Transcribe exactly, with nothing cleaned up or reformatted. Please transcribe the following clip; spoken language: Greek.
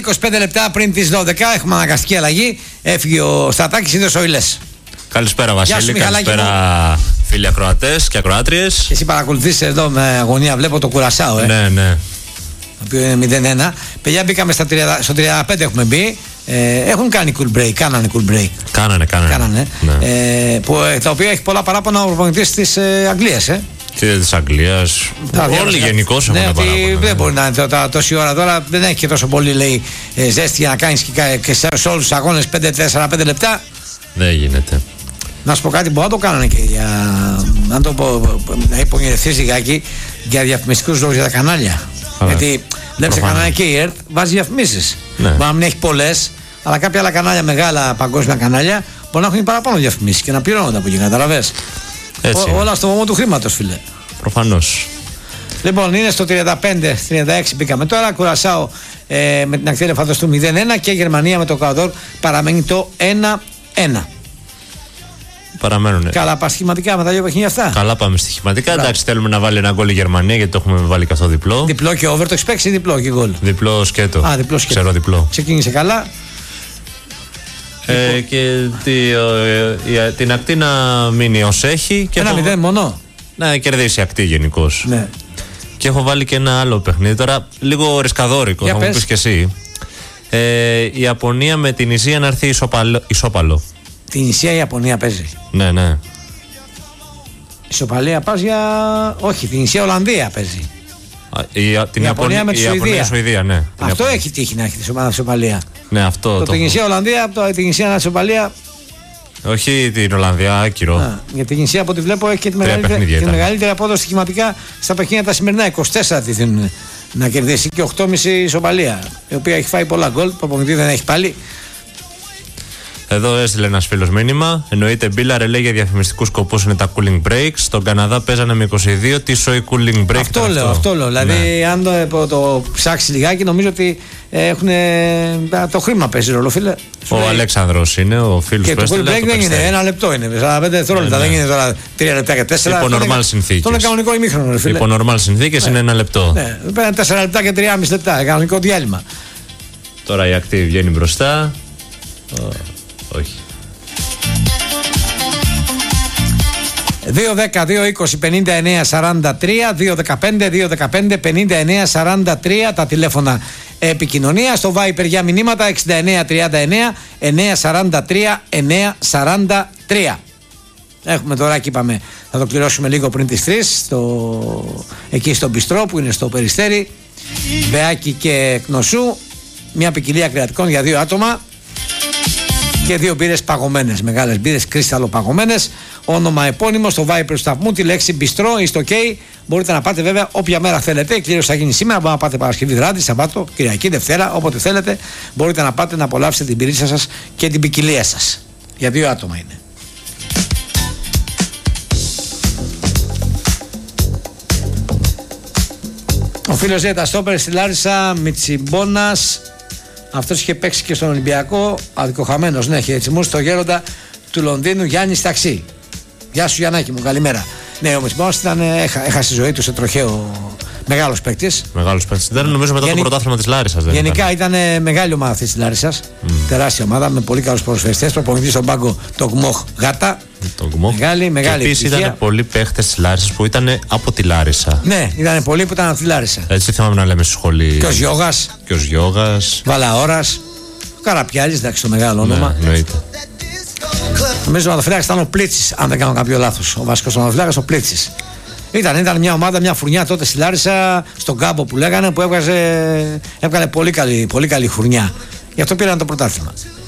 είκοσι πέντε λεπτά πριν τις δώδεκα έχουμε αναγκαστική αλλαγή. Έφυγε ο Στρατάκης, είδες ο Ηλές. Καλησπέρα Βασίλη, καλησπέρα φίλοι ακροατές και ακροάτριες. Και εσύ παρακολουθείς εδώ με αγωνία, βλέπω το Κουρασάο, ε. Ναι, ναι. Το οποίο είναι μηδέν ένα. Παιδιά, μπήκαμε στα τριάντα, στο τριάντα πέντε έχουμε μπει. Ε, έχουν κάνει cool break, κάνανε cool break. Κάνανε, κάνανε. κάνανε ναι. ε, που, τα οποία έχει πολλά παράπονα ο προπονητής της ε, Αγγλίας, ε. Της Αγγλίας. Όλοι γενικώς έχουν ναι, παράπονα. Ναι, δεν μπορεί να είναι τό, τόση ώρα τώρα, δεν έχει και τόσο πολύ λέει, ε, ζέστη για να κάνεις και, και σε όλους τους αγώνες πέντε τέσσερα πέντε λεπτά. Δεν γίνεται. Να σου πω κάτι, μπορεί να το κάνανε και για. Να το πω, να υπογεννηθείς λιγάκι για διαφημιστικούς λόγους για τα κανάλια. Α, γιατί βλέπεις τα κανάλια και η ΕΡΤ βάζει διαφημίσεις. Ναι. Μπορεί να μην έχει πολλές, αλλά κάποια άλλα κανάλια, μεγάλα παγκόσμια κανάλια, μπορεί να έχουν παραπάνω διαφημίσεις και να πληρώνονται από εκεί, καταλαβες. Όλα στο βωμό του χρήματος, φίλε. Προφανώς. Λοιπόν, είναι στο τριάντα πέντε τριάντα έξι μπήκαμε τώρα. Κουρασάο ε, με την ακτή του μηδέν ένα και η Γερμανία με το Εκουαδόρ παραμένει το ένα ένα. Παραμένουν. Καλά, πάμε στοιχηματικά με τα δύο παιχνίδια αυτά. Καλά, πάμε στοιχηματικά. Μπράβο. Εντάξει, θέλουμε να βάλει ένα γκολ η Γερμανία γιατί το έχουμε βάλει καθό διπλό. Διπλό και over, το έχει παίξει διπλό και γκολ. Διπλό σκέτο. Α, διπλό σκέτο. Ξέρω διπλό. Ξεκίνησε καλά. Ε, λοιπόν. Και τη, ε, ε, την ακτή να μείνει ως έχει. Και ένα έχω... μηδέν μόνο. Να κερδίσει η ακτή γενικώς. Ναι. Και έχω βάλει και ένα άλλο παιχνίδι τώρα, λίγο ρισκαδόρικο, θα μου πεις και εσύ. Ε, η Ιαπωνία με την Ισία να έρθει ισοπαλο, ισόπαλο. Την Ισία η Ιαπωνία παίζει. Ναι, ναι. Ισοπαλία πας για. Όχι, την Ισία Ολλανδία παίζει. Α, η, η, την η Ιαπωνία με τη Σουηδία. Σουηδία, ναι. Αυτό έχει τύχει να έχει τη ισοπαλία. Ναι, αυτό. Το, το την Ισία Ολλανδία, το, την Ισία Ισοπαλία. Όχι την Ολλανδία, άκυρο. Α, για την Ισία από ό,τι βλέπω έχει και τη μεγαλύτερη, τη μεγαλύτερη απόδοση στοιχηματικά στα παιχνίδια τα σημερινά. είκοσι τέσσερα τη δίνουν να κερδίσει και οκτώ κόμμα πέντε ισοπαλία. Η οποία έχει φάει πολλά γκολ. Το προπονητή δεν έχει πάλι. Εδώ έστειλε ένας φίλος μήνυμα. Εννοείται μπίλαρε, λέει για διαφημιστικούς σκοπούς είναι τα cooling breaks. Στον Καναδά παίζανε με είκοσι δύο. Τι σοϊ cooling break. Αυτό λέω, αυτό, αυτό λέω. Ναι. Δηλαδή, αν το, το ψάξει λιγάκι, νομίζω ότι έχουν. Το χρήμα παίζει ρόλο, φίλε. Ο λέει... Αλέξανδρος είναι ο φίλος που έστειλε. Και το cooling break δεν είναι. Ένα λεπτό είναι. σαράντα πέντε δευτερόλεπτα. Ναι, ναι. Δεν είναι τώρα τρία λεπτά και τέσσερα. Υπό normal συνθήκες. Το είναι κανονικό ημίχρονο, φίλε. Υπό normal συνθήκες είναι ένα λεπτό. Ναι, παίρνει τέσσερα λεπτά και τρία κόμμα πέντε λεπτά. Κανονικό διάλειμμα. Τώρα η ακτή βγαίνει μπροστά. Όχι. δύο δέκα δύο είκοσι πενήντα εννέα σαράντα τρία, δύο δεκαπέντε δύο δεκαπέντε πενήντα εννέα σαράντα τρία τα τηλέφωνα επικοινωνία. Στο Viper για μηνύματα εξήντα εννέα τριάντα εννέα εννέα σαράντα τρία εννέα σαράντα τρία. Έχουμε τώρα και είπαμε θα το κληρώσουμε λίγο πριν τις τρεις στο... εκεί στο Μπιστρό που είναι στο Περιστέρι. Βεάκι και Κνωσού. Μια ποικιλία κρεατικών για δύο άτομα. Και δύο μπύρες παγωμένες, μεγάλες μπύρες κρίσταλο παγωμένες. Όνομα επώνυμο στο Viper του σταθμού, τη λέξη Μπιστρό ή στο OK. Μπορείτε να πάτε βέβαια όποια μέρα θέλετε. Η κλήρωση θα γίνει σήμερα. Μπορείτε να πάτε Παρασκευή, Βράδυ, Σαββάτο, Κυριακή, Δευτέρα, όποτε θέλετε. Μπορείτε να πάτε να απολαύσετε την πυρίτσα σας και την ποικιλία σας. Για δύο άτομα είναι. Ο φίλος Ζέτα Στόπερ στη Λάρισα, Μιτσιμπόνας. Αυτός είχε παίξει και στον Ολυμπιακό, αδικοχαμένος, ναι, χαιρετισμούς στο γέροντα του Λονδίνου Γιάννη Σταξί. Γεια σου Γιαννάκη μου, καλημέρα. Ναι, ο Μιτσιμπόνας ήταν, έχα, έχασε τη ζωή του σε τροχαίο, μεγάλος παίκτης. Μεγάλος παίκτης. Δεν νομίζω μετά Γενι... το πρωτάθλημα της Λάρισσας. Δεν Γενικά ήταν, ήταν μεγάλη ομάδα αυτής της Λάρισσας. Mm. Τεράστια ομάδα με πολύ καλούς ποδοσφαιριστές. Προπονητής στον πάγκο το Γκμοχ Γάτα. Το Γκμοχ. Μεγάλη, μεγάλη. Επίσης ήταν πολλοί παίχτες της Λάρισσας που ήταν από τη Λάρισα. Ναι, ήταν πολλοί που ήταν από τη Λάρισα. Έτσι θυμάμαι να λέμε στη σχολή. Και ο Γιώγας. Και ο Γιώγας. Βαλαώρας. Ο Καραπιάλης, εντάξει, το μεγάλο όνομα. Ναι, εννοείται. Νομίζω ο ματοφυλάκας ήταν ο Πλίτσης, αν δεν κάνω κάποιο λάθος. Ο βασικός ματοφυλάκας ο Πλίτσης. Ήταν, ήταν μια ομάδα, μια φουρνιά τότε στη Λάρισα, στον κάμπο που λέγανε, που έβγαζε, έβγαλε πολύ καλή, πολύ καλή φουρνιά. Γι' αυτό πήραν το πρωτάθλημα.